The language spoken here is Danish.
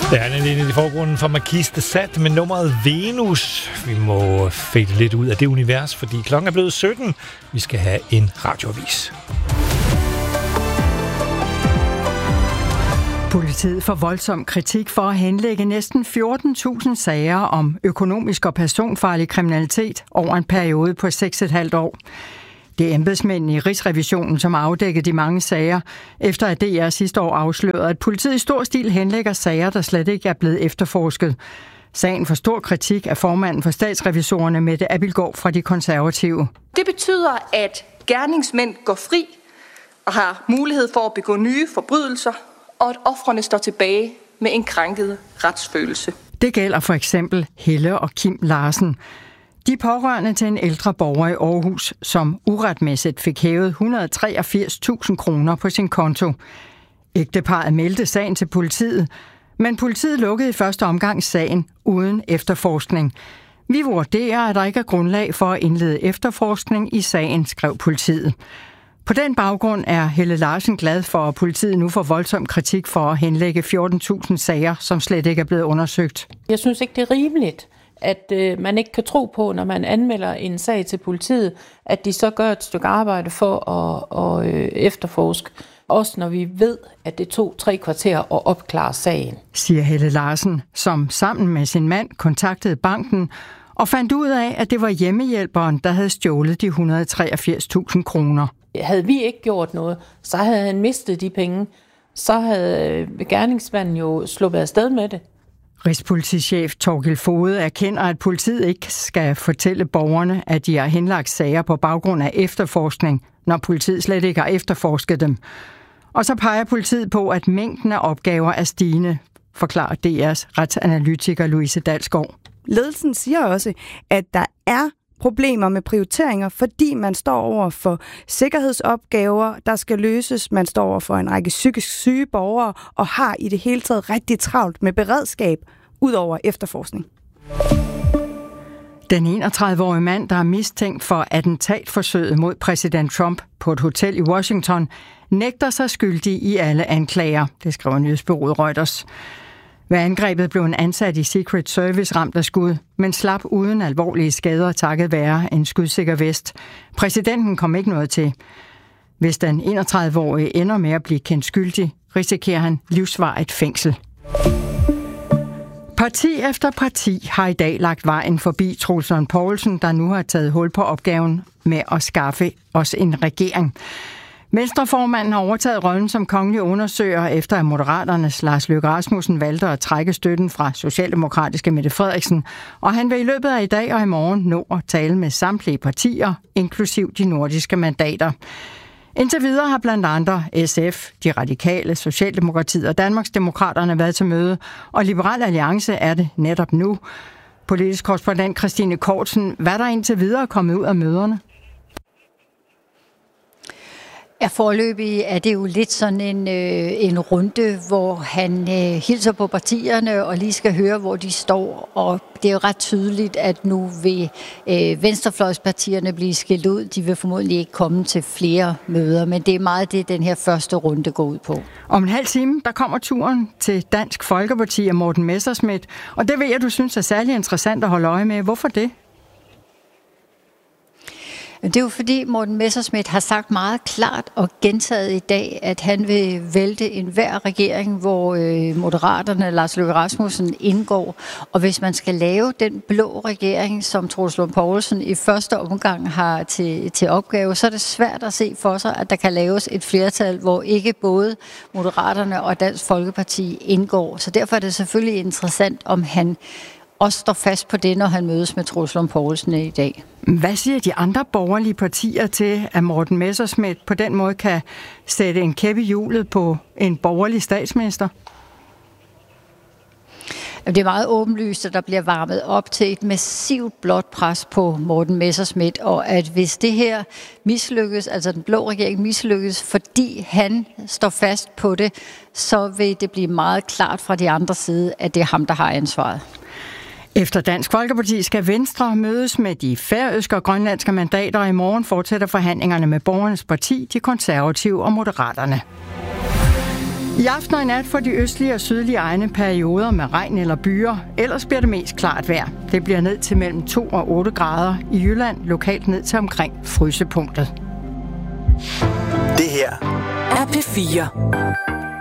Ja, den er lidt i forgrunden for Marquis de Sade med nummeret Venus. Vi må fade lidt ud af det univers, fordi klokken er blevet 17. Vi skal have en radioavis. Politiet får voldsom kritik for at henlægge næsten 14.000 sager om økonomisk og personfarlig kriminalitet over en periode på 6,5 år. Det er embedsmændene i Rigsrevisionen, som afdækkede de mange sager, efter at DR sidste år afslørede, at politiet i stor stil henlægger sager, der slet ikke er blevet efterforsket. Sagen får stor kritik af formanden for statsrevisorerne, Mette Abildgaard fra De Konservative. Det betyder, at gerningsmænd går fri og har mulighed for at begå nye forbrydelser, og at ofrene står tilbage med en krænket retsfølelse. Det gælder for eksempel Helle og Kim Larsen. De pårørende til en ældre borger i Aarhus, som uretmæssigt fik hævet 183.000 kroner på sin konto. Ægteparret meldte sagen til politiet, men politiet lukkede i første omgang sagen uden efterforskning. Vi vurderer, at der ikke er grundlag for at indlede efterforskning i sagen, skrev politiet. På den baggrund er Helle Larsen glad for, at politiet nu får voldsom kritik for at henlægge 14.000 sager, som slet ikke er blevet undersøgt. Jeg synes ikke, det er rimeligt, at man ikke kan tro på, når man anmelder en sag til politiet, at de så gør et stykke arbejde for at efterforske. Også når vi ved, at det tog 3 kvarter at opklare sagen. Siger Helle Larsen, som sammen med sin mand kontaktede banken og fandt ud af, at det var hjemmehjælperen, der havde stjålet de 183.000 kroner. Havde vi ikke gjort noget, så havde han mistet de penge. Så havde gerningsmanden jo sluppet afsted med det. Rigspolitichef Torgild Foged erkender, at politiet ikke skal fortælle borgerne, at de har henlagt sager på baggrund af efterforskning, når politiet slet ikke har efterforsket dem. Og så peger politiet på, at mængden af opgaver er stigende, forklarer DR's retsanalytiker Louise Dalsgaard. Ledelsen siger også, at der er problemer med prioriteringer, fordi man står over for sikkerhedsopgaver, der skal løses. Man står over for en række psykisk syge borgere og har i det hele taget rigtig travlt med beredskab ud over efterforskning. Den 31-årige mand, der er mistænkt for attentatforsøget mod præsident Trump på et hotel i Washington, nægter sig skyldig i alle anklager, det skriver nyhedsbureauet Reuters. Ved angrebet blev en ansat i Secret Service ramt af skud, men slap uden alvorlige skader takket være en skudsikker vest. Præsidenten kom ikke noget til. Hvis den 31-årige ender med at blive kendt skyldig, risikerer han livsvarigt fængsel. Parti efter parti har i dag lagt vejen forbi Troels Lund Poulsen, der nu har taget hul på opgaven med at skaffe os en regering. Venstreformanden har overtaget rollen som kongelig undersøger, efter at Moderaternes Lars Løkke Rasmussen valgte at trække støtten fra socialdemokratiske Mette Frederiksen, og han vil i løbet af i dag og i morgen nå at tale med samtlige partier, inklusiv de nordiske mandater. Indtil videre har blandt andre SF, De Radikale, Socialdemokratiet og Danmarksdemokraterne været til møde, og Liberal Alliance er det netop nu. Politisk korrespondent Christine Kortsen, hvad er der indtil videre kommet ud af møderne? Ja, foreløbig er det jo lidt sådan en runde, hvor han hilser på partierne og lige skal høre, hvor de står. Og det er jo ret tydeligt, at nu vil venstrefløjspartierne blive skilt ud. De vil formodentlig ikke komme til flere møder, men det er meget det, den her første runde går ud på. Om en halv time, der kommer turen til Dansk Folkeparti og Morten Messerschmidt. Og det ved jeg, du synes er særlig interessant at holde øje med. Hvorfor det? Det er jo fordi Morten Messerschmidt har sagt meget klart og gentaget i dag, at han vil vælte enhver regering, hvor Moderaterne, Lars Løkke Rasmussen, indgår. Og hvis man skal lave den blå regering, som Troels Lund Poulsen i første omgang har til opgave, så er det svært at se for sig, at der kan laves et flertal, hvor ikke både Moderaterne og Dansk Folkeparti indgår. Så derfor er det selvfølgelig interessant, om han også står fast på det, når han mødes med Troels Lund Poulsen i dag. Hvad siger de andre borgerlige partier til, at Morten Messerschmidt på den måde kan sætte en kæp i hjulet på en borgerlig statsminister? Det er meget åbenlyst, at der bliver varmet op til et massivt blåt pres på Morten Messerschmidt, og at hvis det her mislykkes, altså den blå regering mislykkes, fordi han står fast på det, så vil det blive meget klart fra de andre side, at det er ham, der har ansvaret. Efter Dansk Folkeparti skal Venstre mødes med de færøske og grønlandske mandater, og i morgen fortsætter forhandlingerne med Borgernes Parti, De Konservative og Moderaterne. I aften og i nat får de østlige og sydlige egne perioder med regn eller byer. Ellers bliver det mest klart vejr. Det bliver ned til mellem 2 og 8 grader. I Jylland lokalt ned til omkring frysepunktet. Det her er P4.